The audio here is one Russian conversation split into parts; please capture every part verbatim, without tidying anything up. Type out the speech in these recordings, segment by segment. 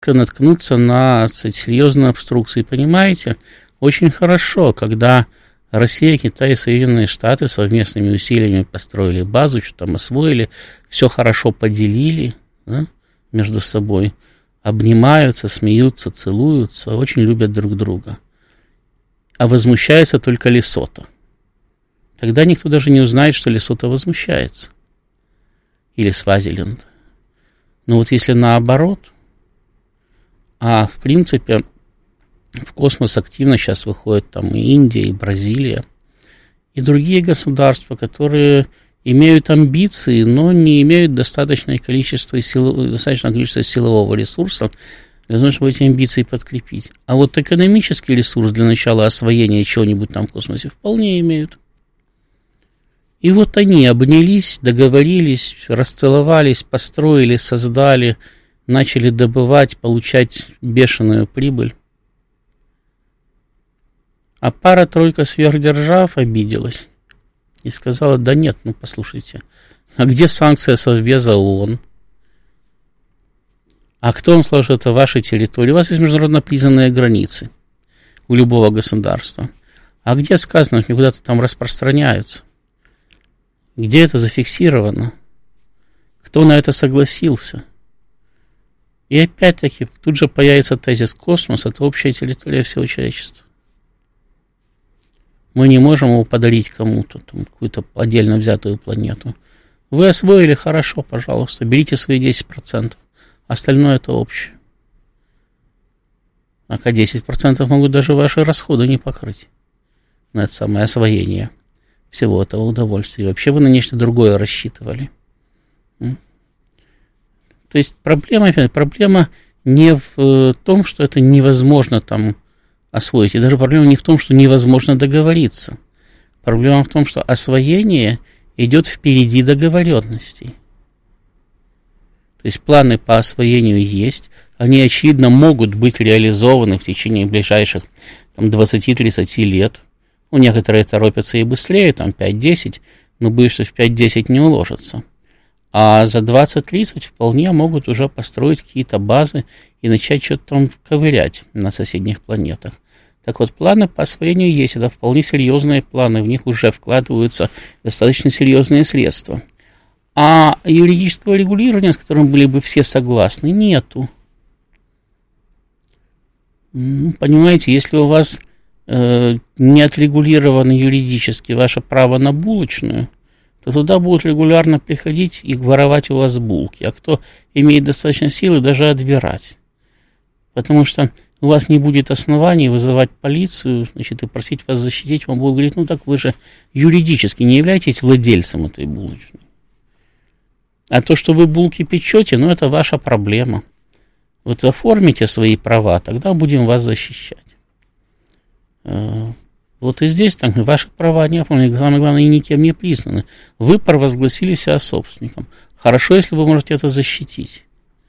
наткнуться на, так сказать, серьезные обструкции. Понимаете, очень хорошо, когда Россия, Китай и Соединенные Штаты совместными усилиями построили базу, что там освоили, все хорошо поделили, да, между собой, обнимаются, смеются, целуются, очень любят друг друга. А возмущается только Лесото. Тогда никто даже не узнает, что Лесото возмущается. Или Свазиленд. Но вот если наоборот, а в принципе в космос активно сейчас выходят там и Индия, и Бразилия, и другие государства, которые имеют амбиции, но не имеют достаточное количество, сил, достаточное количество силового ресурса для того, чтобы эти амбиции подкрепить. А вот экономический ресурс для начала освоения чего-нибудь там в космосе вполне имеют. И вот они обнялись, договорились, расцеловались, построили, создали, начали добывать, получать бешеную прибыль. А пара-тройка сверхдержав обиделась и сказала: да нет, ну послушайте, а где санкция Совбеза ООН? А кто вам сказал, что это ваша территория? У вас есть международно признанные границы у любого государства. А где сказано, что они куда-то там распространяются? Где это зафиксировано? Кто на это согласился? И опять-таки тут же появится тезис: космос — это общая территория всего человечества. Мы не можем его подарить кому-то, там, какую-то отдельно взятую планету. Вы освоили — хорошо, пожалуйста, берите свои десять процентов. Остальное — это общее. А десять процентов могут даже ваши расходы не покрыть на это самое освоение всего этого удовольствия. И вообще вы на нечто другое рассчитывали. То есть проблема, проблема не в том, что это невозможно там освоить. И даже проблема не в том, что невозможно договориться. Проблема в том, что освоение идет впереди договоренностей. То есть планы по освоению есть. Они, очевидно, могут быть реализованы в течение ближайших там, двадцать-тридцать лет. Ну, некоторые торопятся и быстрее, там пять-десять, но боюсь, что в пять-десять не уложатся. А за двадцать-тридцать вполне могут уже построить какие-то базы и начать что-то там ковырять на соседних планетах. Так вот, планы по освоению есть, это вполне серьезные планы, в них уже вкладываются достаточно серьезные средства. А юридического регулирования, с которым были бы все согласны, нету. Понимаете, если у вас э, не отрегулировано юридически ваше право на булочную, то туда будут регулярно приходить и воровать у вас булки. А кто имеет достаточно силы, даже отбирать. Потому что у вас не будет оснований вызывать полицию, значит, и просить вас защитить. Вам будут говорить: ну так вы же юридически не являетесь владельцем этой булочной. А то, что вы булки печете, ну это ваша проблема. Вот оформите свои права, тогда будем вас защищать. Вот и здесь там ваши права не оформлены, самое главное, и никем не признаны. Вы провозгласили себя собственником. Хорошо, если вы можете это защитить.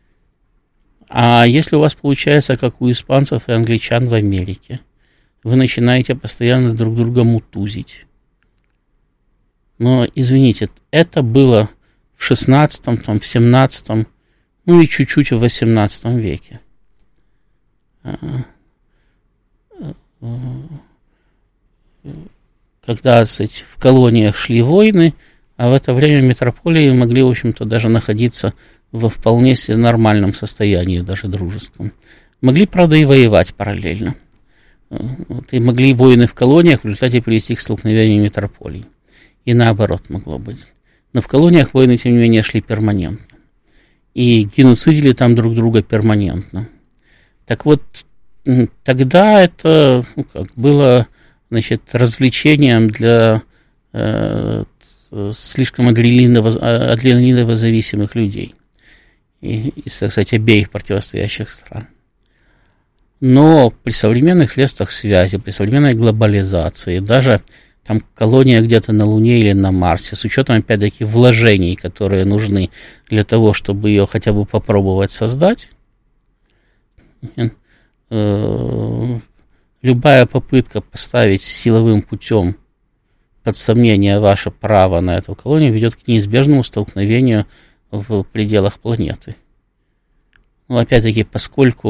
А если у вас получается, как у испанцев и англичан в Америке, вы начинаете постоянно друг друга мутузить. Но, извините, это было в шестнадцатом, там, в семнадцатом, ну и чуть-чуть в восемнадцатом веке. Когда, так сказать, в колониях шли войны, а в это время метрополии могли, в общем-то, даже находиться во вполне себе нормальном состоянии, даже дружеском. Могли, правда, и воевать параллельно. Вот, и могли войны в колониях в результате привести к столкновению метрополий. И наоборот могло быть. Но в колониях войны, тем не менее, шли перманентно. И геноцидили там друг друга перманентно. Так вот, тогда это, ну, как, было, значит, развлечением для э, слишком адреналиново зависимых людей. И, и, кстати, обеих противостоящих стран. Но при современных средствах связи, при современной глобализации, даже там колония где-то на Луне или на Марсе, с учетом, опять-таки, вложений, которые нужны для того, чтобы ее хотя бы попробовать создать, э, любая попытка поставить силовым путем под сомнение ваше право на эту колонию ведет к неизбежному столкновению в пределах планеты. Но опять-таки, поскольку